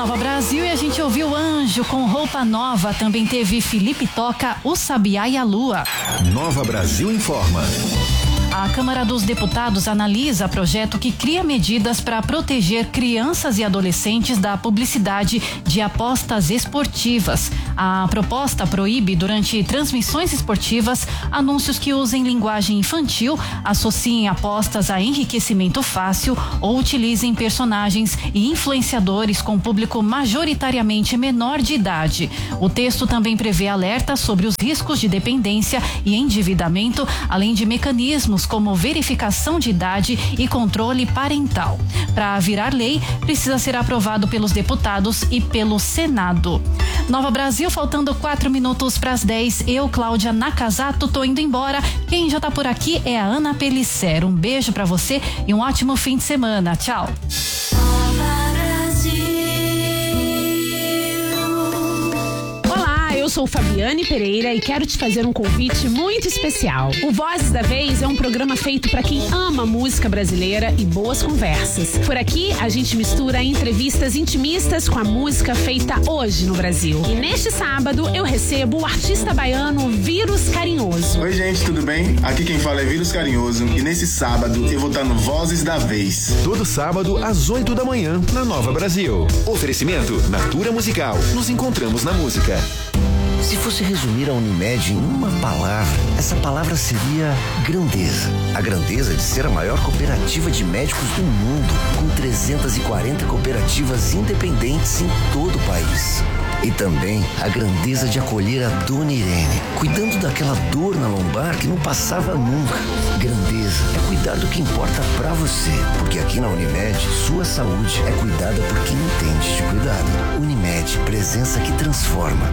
Nova Brasil e a gente ouviu Anjo com Roupa Nova. Também teve Felipe Toca, O Sabiá e a Lua. Nova Brasil informa. A Câmara dos Deputados analisa projeto que cria medidas para proteger crianças e adolescentes da publicidade de apostas esportivas. A proposta proíbe, durante transmissões esportivas, anúncios que usem linguagem infantil, associem apostas a enriquecimento fácil ou utilizem personagens e influenciadores com público majoritariamente menor de idade. O texto também prevê alertas sobre os riscos de dependência e endividamento, além de mecanismos como verificação de idade e controle parental. Para virar lei, precisa ser aprovado pelos deputados e pelo Senado. Nova Brasil, faltando 4 minutos para as 10. Eu, Cláudia Nakazato, tô indo embora. Quem já tá por aqui é a Ana Pellicer. Um beijo para você e um ótimo fim de semana. Tchau. Eu sou Fabiane Pereira e quero te fazer um convite muito especial. O Vozes da Vez é um programa feito para quem ama música brasileira e boas conversas. Por aqui, a gente mistura entrevistas intimistas com a música feita hoje no Brasil. E neste sábado, eu recebo o artista baiano Vírus Carinhoso. Oi, gente, tudo bem? Aqui quem fala é Vírus Carinhoso e nesse sábado eu vou estar no Vozes da Vez. Todo sábado às 8 da manhã na Nova Brasil. Oferecimento Natura Musical. Nos encontramos na música. Se fosse resumir a Unimed em uma palavra, essa palavra seria grandeza. A grandeza de ser a maior cooperativa de médicos do mundo, com 340 cooperativas independentes em todo o país. E também a grandeza de acolher a Dona Irene, cuidando daquela dor na lombar que não passava nunca. Grandeza é cuidar do que importa pra você, porque aqui na Unimed, sua saúde é cuidada por quem entende de cuidado. Unimed, presença que transforma.